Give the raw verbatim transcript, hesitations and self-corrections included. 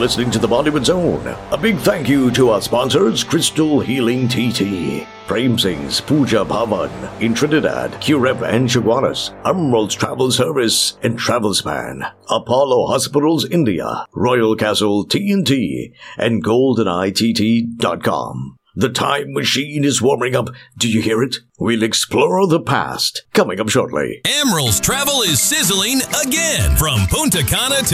listening to the Bollywood Zone. A big thank you to our sponsors, Crystal Healing T T, Prem Singh's Puja Bhavan in Trinidad, Cureb and Chaguanas, Emerald's Travel Service and Travelspan, Apollo Hospitals India, Royal Castle T N T, and golden eye T T dot com. The time machine is warming up. Do you hear it? We'll explore the past. Coming up shortly. Emerald's Travel is sizzling again. From Punta Cana to